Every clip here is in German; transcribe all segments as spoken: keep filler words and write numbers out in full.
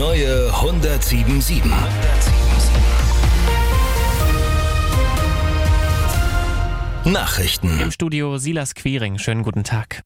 neue hundertsieben Komma sieben. Nachrichten. Im Studio Silas Quiring. Schönen guten Tag.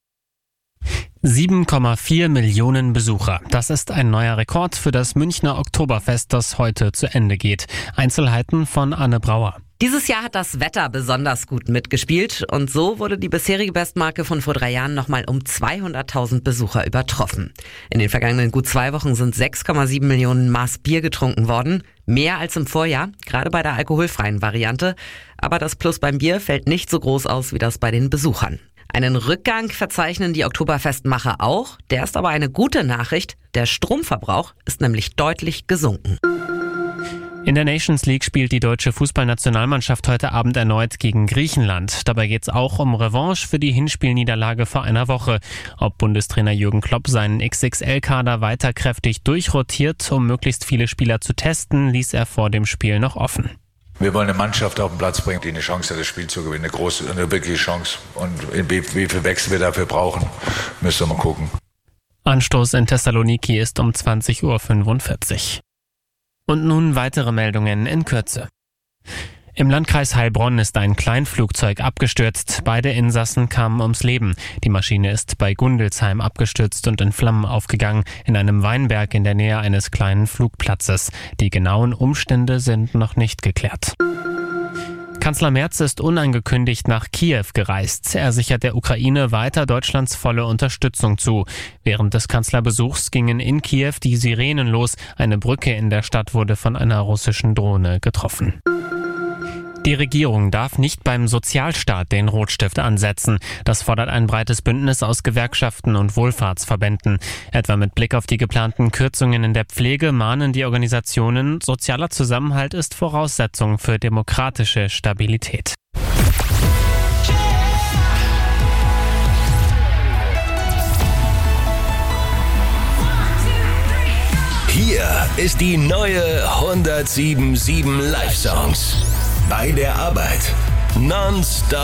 sieben Komma vier Millionen Besucher. Das ist ein neuer Rekord für das Münchner Oktoberfest, das heute zu Ende geht. Einzelheiten von Anne Brauer. Dieses Jahr hat das Wetter besonders gut mitgespielt und so wurde die bisherige Bestmarke von vor drei Jahren nochmal um zweihunderttausend Besucher übertroffen. In den vergangenen gut zwei Wochen sind sechs Komma sieben Millionen Maß Bier getrunken worden. Mehr als im Vorjahr, gerade bei der alkoholfreien Variante. Aber das Plus beim Bier fällt nicht so groß aus wie das bei den Besuchern. Einen Rückgang verzeichnen die Oktoberfestmacher auch. Der ist aber eine gute Nachricht. Der Stromverbrauch ist nämlich deutlich gesunken. In der Nations League spielt die deutsche Fußballnationalmannschaft heute Abend erneut gegen Griechenland. Dabei geht es auch um Revanche für die Hinspielniederlage vor einer Woche. Ob Bundestrainer Jürgen Klopp seinen X X L-Kader weiter kräftig durchrotiert, um möglichst viele Spieler zu testen, ließ er vor dem Spiel noch offen. Wir wollen eine Mannschaft auf den Platz bringen, die eine Chance hat, das Spiel zu gewinnen. Eine große, eine wirkliche Chance. Und wie, wie viel Wechsel wir dafür brauchen, müssen wir mal gucken. Anstoß in Thessaloniki ist um zwanzig Uhr fünfundvierzig. Und nun weitere Meldungen in Kürze. Im Landkreis Heilbronn ist ein Kleinflugzeug abgestürzt. Beide Insassen kamen ums Leben. Die Maschine ist bei Gundelsheim abgestürzt und in Flammen aufgegangen, in einem Weinberg in der Nähe eines kleinen Flugplatzes. Die genauen Umstände sind noch nicht geklärt. Kanzler Merz ist unangekündigt nach Kiew gereist. Er sichert der Ukraine weiter Deutschlands volle Unterstützung zu. Während des Kanzlerbesuchs gingen in Kiew die Sirenen los. Eine Brücke in der Stadt wurde von einer russischen Drohne getroffen. Die Regierung darf nicht beim Sozialstaat den Rotstift ansetzen. Das fordert ein breites Bündnis aus Gewerkschaften und Wohlfahrtsverbänden. Etwa mit Blick auf die geplanten Kürzungen in der Pflege mahnen die Organisationen, sozialer Zusammenhalt ist Voraussetzung für demokratische Stabilität. Hier ist die neue hundertsieben Komma sieben Live-Songs. Bei der Arbeit. Non-stop